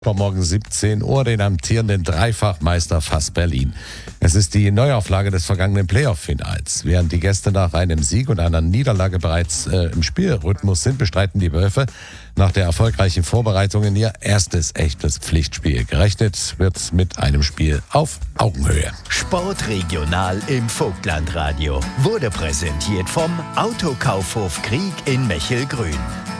Morgen 17 Uhr den amtierenden Dreifachmeister FAS Berlin. Es ist die Neuauflage des vergangenen Playoff-Finals. Während die Gäste nach einem Sieg und einer Niederlage bereits im Spielrhythmus sind, bestreiten die Wölfe nach der erfolgreichen Vorbereitung in ihr erstes echtes Pflichtspiel. Gerechnet wird mit einem Spiel auf Augenhöhe. Sportregional im Vogtlandradio wurde präsentiert vom Autokaufhof Krieg in Mechelgrün.